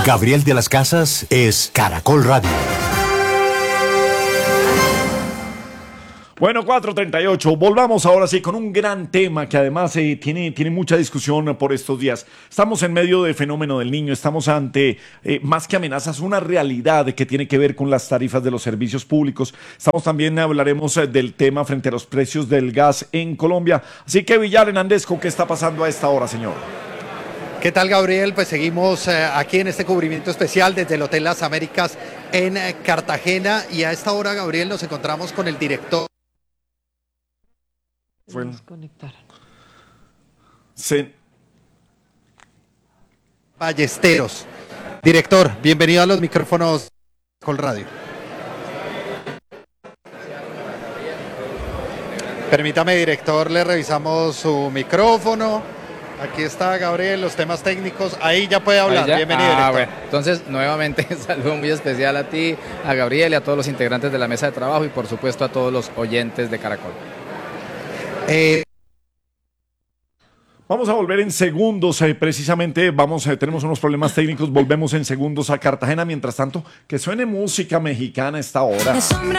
Gabriel de las Casas es Caracol Radio. Bueno, 4:38. Volvamos ahora sí con un gran tema que además tiene mucha discusión por estos días. Estamos en medio del fenómeno del Niño, estamos ante más que amenazas, una realidad que tiene que ver con las tarifas de los servicios públicos. Hablaremos del tema frente a los precios del gas en Colombia. Así que Villar Hernández, ¿qué está pasando a esta hora, señor? ¿Qué tal, Gabriel? Pues seguimos aquí en este cubrimiento especial desde el Hotel Las Américas en Cartagena, y a esta hora, Gabriel, nos encontramos con el director. Ballesteros. Director, bienvenido a los micrófonos Caracol Radio. Permítame, director, le revisamos su micrófono. Aquí está, Gabriel, los temas técnicos. Ahí ya puede hablar. Bienvenido, director. Bueno. Entonces, nuevamente, un saludo muy especial a ti, a Gabriel y a todos los integrantes de la mesa de trabajo y, por supuesto, a todos los oyentes de Caracol. Vamos a volver en segundos, precisamente tenemos unos problemas técnicos, volvemos en segundos a Cartagena. Mientras tanto, que suene música mexicana a esta hora.